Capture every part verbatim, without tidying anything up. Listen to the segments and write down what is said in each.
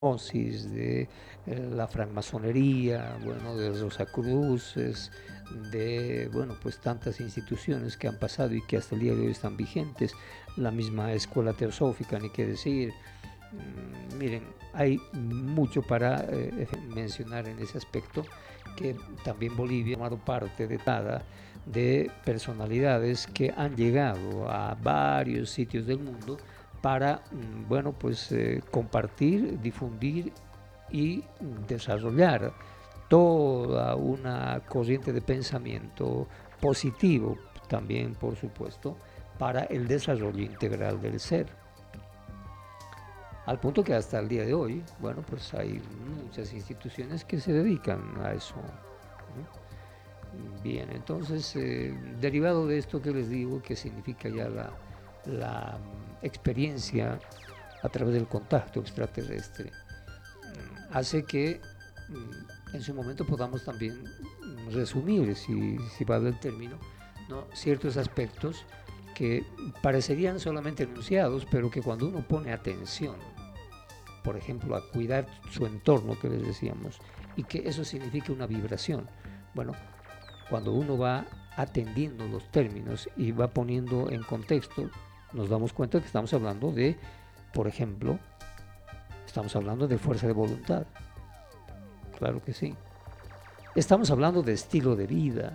Gnosis, de eh, la francmasonería, bueno, de los Rosacruces, de, bueno, pues tantas instituciones que han pasado y que hasta el día de hoy están vigentes, la misma escuela teosófica, ni qué decir. Mm, miren, hay mucho para eh, mencionar en ese aspecto, que también Bolivia ha formado parte de nada de personalidades que han llegado a varios sitios del mundo para, mm, bueno, pues eh, compartir, difundir y desarrollar toda una corriente de pensamiento positivo también, por supuesto, para el desarrollo integral del ser. Al punto que hasta el día de hoy, bueno, pues hay muchas instituciones que se dedican a eso, ¿no? Bien, entonces, eh, derivado de esto que les digo, que significa ya la, la mm, experiencia a través del contacto extraterrestre, mm, hace que mm, en su momento podamos también mm, resumir, si, si vale el término, ¿no?, ciertos aspectos que parecerían solamente enunciados, pero que cuando uno pone atención, por ejemplo, a cuidar su entorno, que les decíamos, y que eso significa una vibración. Bueno, cuando uno va atendiendo los términos y va poniendo en contexto, nos damos cuenta que estamos hablando de, por ejemplo, estamos hablando de fuerza de voluntad. Claro que sí. Estamos hablando de estilo de vida.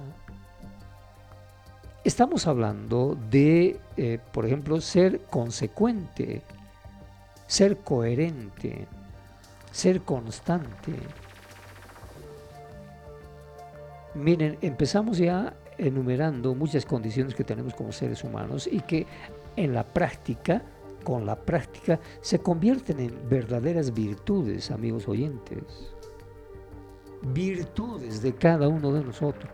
Estamos hablando de, eh, por ejemplo, ser consecuente, ser coherente, ser constante. Miren, empezamos ya enumerando muchas condiciones que tenemos como seres humanos y que en la práctica, con la práctica, se convierten en verdaderas virtudes, amigos oyentes. Virtudes de cada uno de nosotros.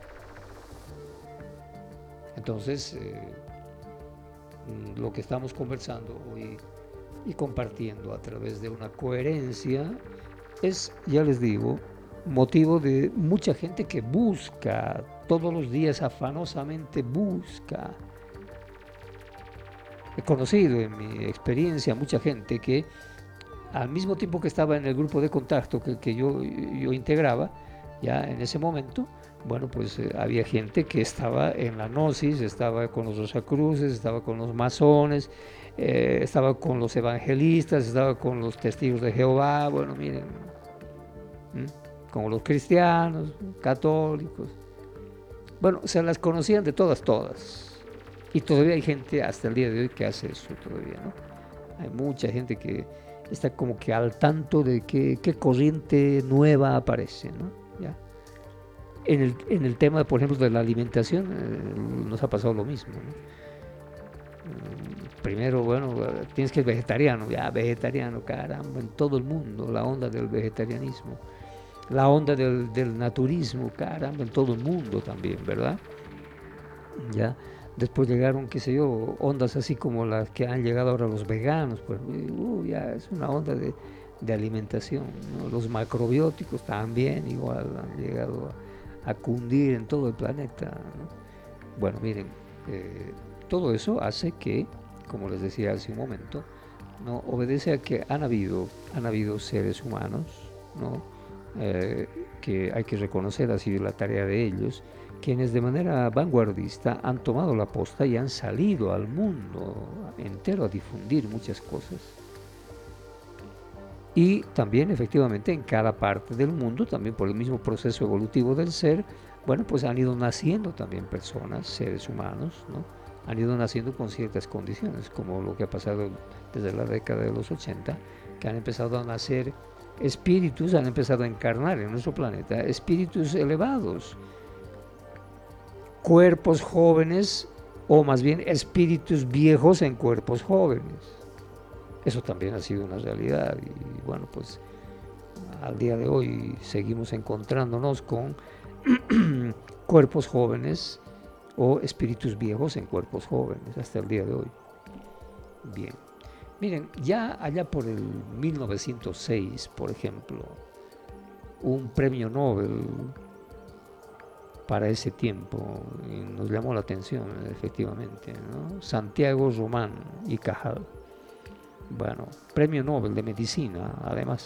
Entonces, eh, lo que estamos conversando hoy y compartiendo a través de una coherencia es, ya les digo, motivo de mucha gente que busca, todos los días afanosamente busca. He conocido en mi experiencia mucha gente que al mismo tiempo que estaba en el grupo de contacto que, que yo, yo integraba, ya en ese momento, bueno, pues eh, había gente que estaba en la gnosis, estaba con los rosacruces, estaba con los masones, eh, estaba con los evangelistas, estaba con los testigos de Jehová, bueno, miren, ¿m? Con los cristianos, católicos. Bueno, se las conocían de todas, todas. Y todavía hay gente hasta el día de hoy que hace eso todavía, ¿no? Hay mucha gente que está como que al tanto de qué, qué corriente nueva aparece, ¿no? ¿Ya? En el, en el tema, por ejemplo, de la alimentación, eh, nos ha pasado lo mismo, ¿no? Primero, bueno, tienes que ser vegetariano, ya, vegetariano, caramba, en todo el mundo, la onda del vegetarianismo, la onda del, del naturismo, caramba, en todo el mundo también, ¿verdad? Ya, después llegaron, qué sé yo, ondas así como las que han llegado ahora los veganos, pues, uh, ya es una onda de, de alimentación, ¿no? Los macrobióticos también igual han llegado a, a cundir en todo el planeta, ¿no? Bueno, miren, eh, todo eso hace que, como les decía hace un momento, no obedece a que han habido, han habido seres humanos, ¿no? Eh, que hay que reconocer, ha sido la tarea de ellos, quienes de manera vanguardista han tomado la posta y han salido al mundo entero a difundir muchas cosas. Y también efectivamente en cada parte del mundo, también por el mismo proceso evolutivo del ser, bueno, pues han ido naciendo también personas, seres humanos, ¿no? Han ido naciendo con ciertas condiciones, como lo que ha pasado desde la década de los ochenta, que han empezado a nacer espíritus, han empezado a encarnar en nuestro planeta espíritus elevados, cuerpos jóvenes, o más bien espíritus viejos en cuerpos jóvenes. Eso también ha sido una realidad y bueno, pues al día de hoy seguimos encontrándonos con cuerpos jóvenes o espíritus viejos en cuerpos jóvenes hasta el día de hoy. Bien, miren, ya allá por el mil novecientos seis, por ejemplo, un premio Nobel para ese tiempo y nos llamó la atención, efectivamente, ¿no? Santiago Román y Cajal. Bueno, premio Nobel de Medicina, además.